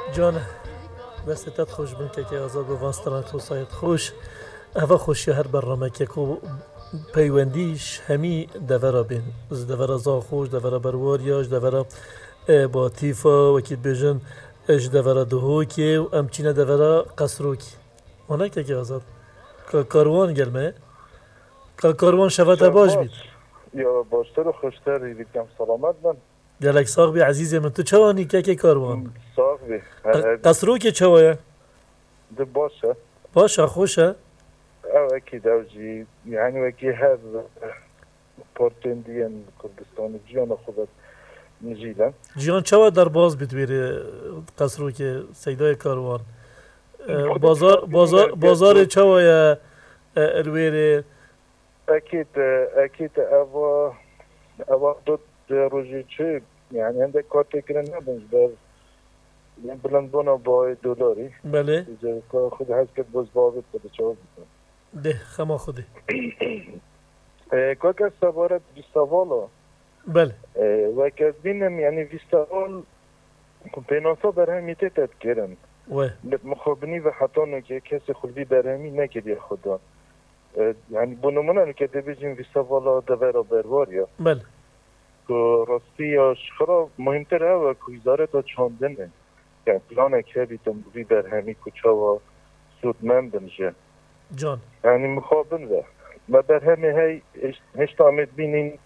جان دستت خوش بن که آزاد و وانسترانت و سایت خوش اوه خوشی هر برنامه که کو پیوندیش همی دورا بین از دورا زا خوش دورا برواریاش دورا با تیفا وکیل بیجن اش دورا دهوکی و امچینه دورا قصروکی اونه که آزاد کاروان گلمه کاروان شفت باش بید یا باشتر و خوشتر دیدم سلامت من گلک ساق بی عزیزی من تو چوانی که کاروان ساق بی قصروکی چوایه ده باشه باشه خوشه او اکی دوجی یعنی اکی هر پارتندین کردستان جیان خودت نجیدن جیان چوا در باز بتویره قصرو که سیدای کاروان بازار چوا الویره اکید اوا دو روزی چه یعنی هنده کار تکرن نبینج بر بلند بنا با دولاری بله خود هست که باز باید بده چوا بکنم ده خما خوده که که سوارت بیستوالا بله و که از بینم یعنی بیستوال بیناسا برهمی تیتت کرن مخابنی و حتی نکه کسی خلوی برهمی نکردی خدا یعنی بنامونه که دبیجیم بیستوالا دوارا برواریا بله که راستی یا شخرا مهمتر هوا که وزارت ها چاندنه یعنی پلانه که بیتم بوی برهمی کچا و سودمندنجه جان یعنی مخابن و برهمی های هشت آمد بینین